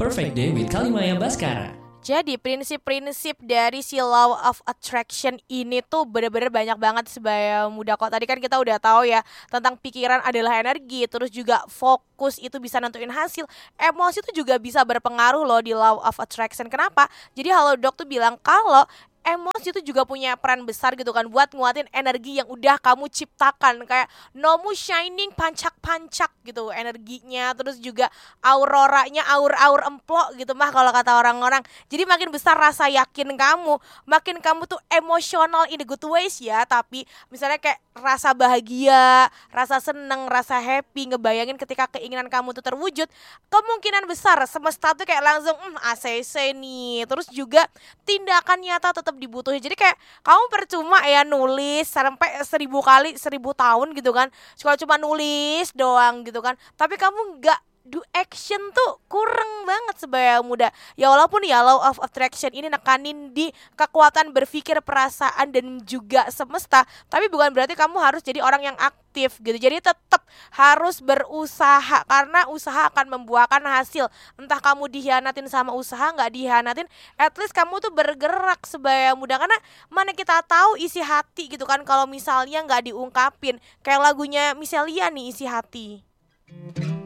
Perfect Day with Kalimaya Baskara. Jadi prinsip-prinsip dari si law of attraction ini tuh bener-bener banyak banget sebaya muda kok. Tadi kan kita udah tahu ya tentang pikiran adalah energi, terus juga fokus itu bisa nentuin hasil. Emosi itu juga bisa berpengaruh loh di law of attraction. Kenapa? Jadi Halodoc tuh bilang kalau emosi itu juga punya peran besar gitu kan buat nguatin energi yang udah kamu ciptakan. Kayak nomu shining pancak-pancak gitu energinya, terus juga auroranya aur-aur emplok gitu mah kalau kata orang-orang. Jadi makin besar rasa yakin kamu, makin kamu tuh emosional in the good ways ya. Tapi misalnya kayak rasa bahagia, rasa seneng, rasa happy, ngebayangin ketika keinginan kamu tuh terwujud, kemungkinan besar semesta tuh kayak langsung ACC nih. Terus juga tindakan nyata tetap dibutuhin. Jadi kayak kamu percuma ya nulis sampai 1000 kali 1000 tahun gitu kan, cuma nulis doang gitu kan, tapi kamu nggak do action tuh kurang banget sebaya muda. Ya walaupun ya law of attraction ini nekanin di kekuatan berpikir, perasaan dan juga semesta, tapi bukan berarti kamu harus jadi orang yang aktif gitu. Jadi tetap harus berusaha karena usaha akan membuahkan hasil. Entah kamu dihianatin sama usaha nggak dihianatin, at least kamu tuh bergerak sebaya muda. Karena mana kita tahu isi hati gitu kan kalau misalnya nggak diungkapin. Kayak lagunya Miselia nih, isi hati.